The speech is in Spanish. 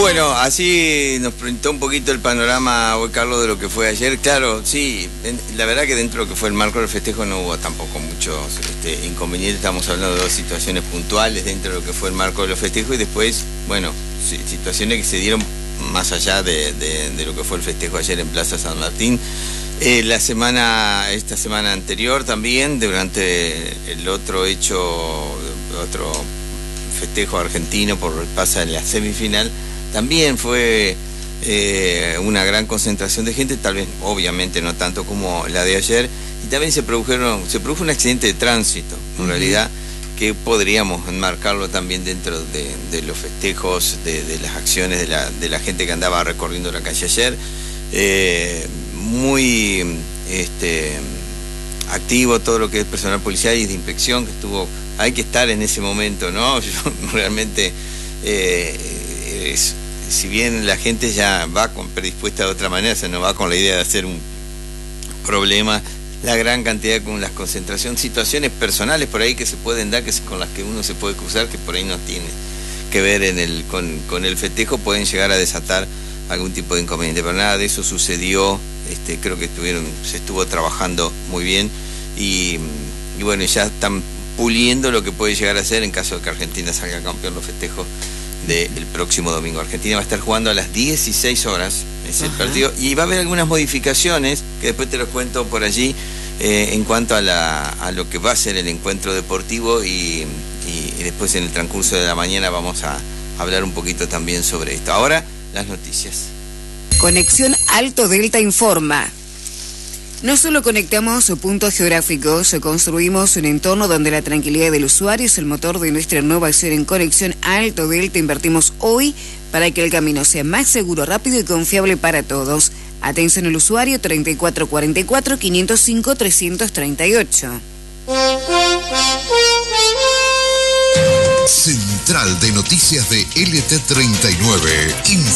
Bueno, así nos presentó un poquito el panorama hoy, Carlos, de lo que fue ayer. Claro, sí, la verdad que dentro de lo que fue el marco del festejo no hubo tampoco muchos inconvenientes. Estamos hablando de dos situaciones puntuales dentro de lo que fue el marco de los festejos y después, bueno, situaciones que se dieron más allá de lo que fue el festejo ayer en Plaza San Martín. Esta semana anterior también, durante el otro festejo argentino por el pase en la semifinal, también fue una gran concentración de gente, tal vez obviamente no tanto como la de ayer, y también se produjo un accidente de tránsito, en realidad, que podríamos enmarcarlo también dentro de los festejos, de las acciones de la gente que andaba recorriendo la calle ayer. Muy activo todo lo que es personal policial y de inspección que estuvo. Hay que estar en ese momento, ¿no? Yo realmente, si bien la gente ya va predispuesta de otra manera, se no va con la idea de hacer un problema, la gran cantidad con las concentraciones, situaciones personales por ahí que se pueden dar, con las que uno se puede cruzar, que por ahí no tiene que ver con el festejo, pueden llegar a desatar algún tipo de inconveniente, pero nada de eso sucedió. Creo que se estuvo trabajando muy bien y bueno, ya están puliendo lo que puede llegar a ser en caso de que Argentina salga campeón los festejos del próximo domingo. Argentina va a estar jugando a las 16 horas, es el partido, y va a haber algunas modificaciones que después te los cuento por allí en cuanto a lo que va a ser el encuentro deportivo y después en el transcurso de la mañana vamos a hablar un poquito también sobre esto. Ahora, las noticias. Conexión Alto Delta informa. No solo conectamos puntos geográficos, construimos un entorno donde la tranquilidad del usuario es el motor de nuestra innovación. En Conexión Alto Delta invertimos hoy para que el camino sea más seguro, rápido y confiable para todos. Atención al usuario 3444-505-338. Central de Noticias de LT39.